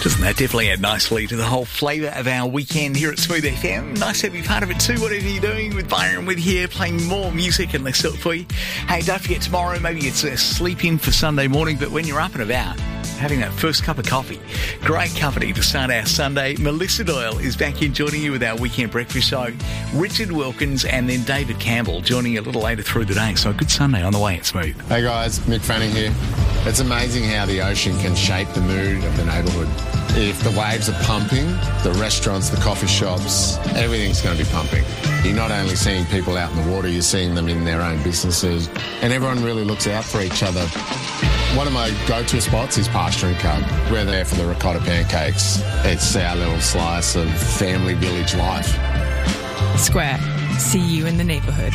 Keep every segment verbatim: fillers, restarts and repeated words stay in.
Doesn't that definitely add nicely to the whole flavour of our weekend here at Smooth F M? Nice to be part of it too, whatever you're doing, with Byron with here, playing more music and less silk for you. Hey, don't forget tomorrow, maybe it's a sleep in for Sunday morning, but when you're up and about, having that first cup of coffee, great company to start our Sunday. Melissa Doyle is back in joining you with our weekend breakfast show. Richard Wilkins and then David Campbell joining you a little later through the day. So a good Sunday on the way at Smooth. Hey guys, Mick Fanning here. It's amazing how the ocean can shape the mood of the neighbourhood. If the waves are pumping, the restaurants, the coffee shops, everything's going to be pumping. You're not only seeing people out in the water, you're seeing them in their own businesses, and everyone really looks out for each other. One of my go-to spots is Pasture and Cub. We're there for the ricotta pancakes. It's our little slice of family village life. Square. See you in the neighbourhood.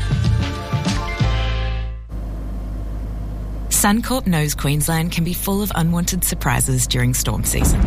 Suncorp knows Queensland can be full of unwanted surprises during storm season.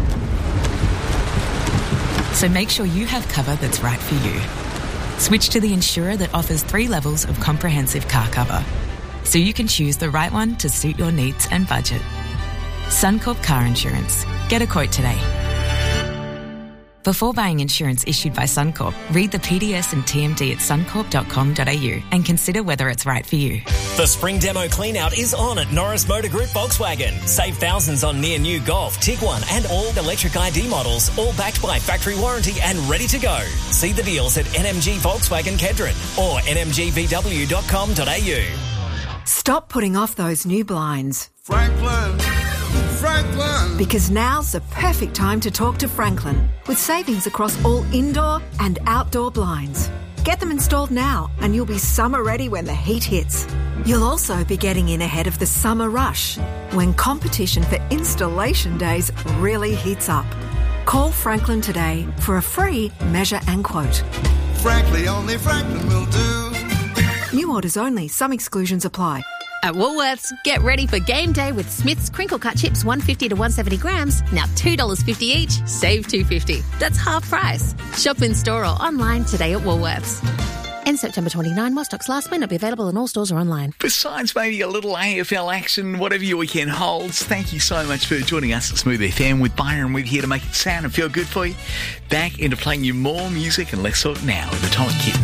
So make sure you have cover that's right for you. Switch to the insurer that offers three levels of comprehensive car cover, so you can choose the right one to suit your needs and budget. Suncorp Car Insurance. Get a quote today. Before buying insurance issued by Suncorp, read the P D S and T M D at suncorp dot com dot a u and consider whether it's right for you. The spring demo clean-out is on at Norris Motor Group Volkswagen. Save thousands on near-new Golf, Tiguan and all electric I D models, all backed by factory warranty and ready to go. See the deals at N M G Volkswagen Kedron or n m g v w dot com dot a u. Stop putting off those new blinds. Franklin, Franklin. Because now's the perfect time to talk to Franklin, with savings across all indoor and outdoor blinds. Get them installed now and you'll be summer ready when the heat hits. You'll also be getting in ahead of the summer rush, when competition for installation days really heats up. Call Franklin today for a free measure and quote. Frankly, only Franklin will do. New orders only. Some exclusions apply. At Woolworths, get ready for game day with Smith's crinkle cut chips one fifty to one seventy grams, now two dollars fifty each, save two fifty. That's half price. Shop in store or online today at Woolworths. End September twenty-ninth, while stocks last may not be available in all stores or online. Besides maybe a little A F L action, whatever your weekend holds, thank you so much for joining us at Smooth F M with Byron. We're here to make it sound and feel good for you. Back into playing you more music and less talk now with Atomic Kitten.